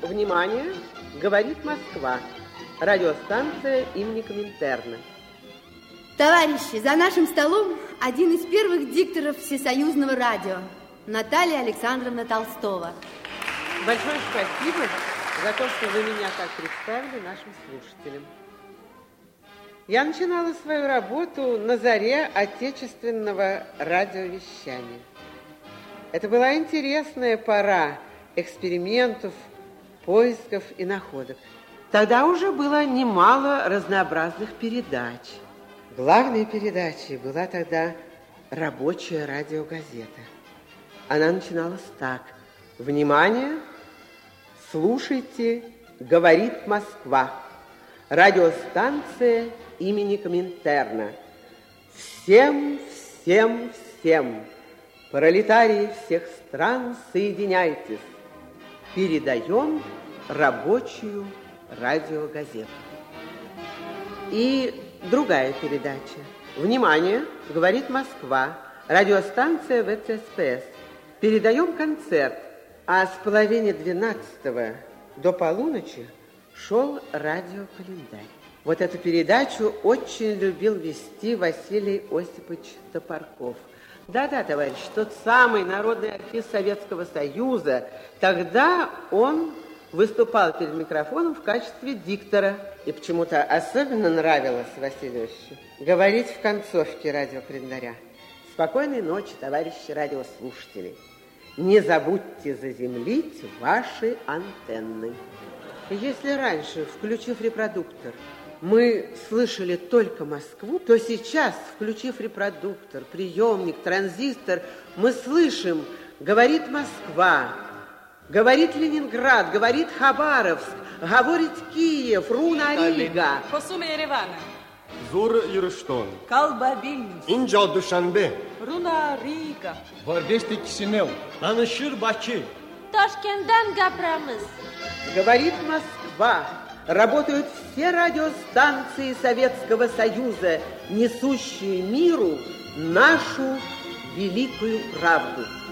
Внимание! Говорит Москва. Радиостанция имени Коминтерна. Товарищи, за нашим столом один из первых дикторов Всесоюзного радио, Наталья Александровна Толстова. Большое спасибо за то, что вы меня так представили нашим слушателям. Я начинала свою работу на заре отечественного радиовещания. Это была интересная пора экспериментов, поисков и находок. Тогда уже было немало разнообразных передач. Главной передачей была тогда рабочая радиогазета. Она начиналась так. Внимание! Слушайте, говорит Москва. Радиостанция имени Коминтерна. Всем, всем, всем, пролетарии всех стран, соединяйтесь. Передаем рабочую радиогазету. И другая передача. Внимание, говорит Москва. Радиостанция ВЦСПС. Передаем концерт. А с половины 12 до полуночи шел радиокалендарь. Вот эту передачу очень любил вести Василий Осипович Топорков. Да-да, товарищ, тот самый народный артист Советского Союза. Тогда он выступал перед микрофоном в качестве диктора. И почему-то особенно нравилось Василию Осиповичу говорить в концовке радиокалендаря. Спокойной ночи, товарищи радиослушатели. Не забудьте заземлить ваши антенны. Если раньше, включив репродуктор, мы слышали только Москву, то сейчас, включив репродуктор, приемник, транзистор, мы слышим, говорит Москва, говорит Ленинград, говорит Хабаровск, говорит Киев, Руна Рига. Косуме Еревана. Зур Ирштон. Kalba Vilnius. İnca Duşanbe. Runa Riga. Vorbește Chisineu. Tanışır Bakı. Ташкентдан гапрамыз. Говорит Москва. Работают все радиостанции Советского Союза, несущие миру нашу великую правду.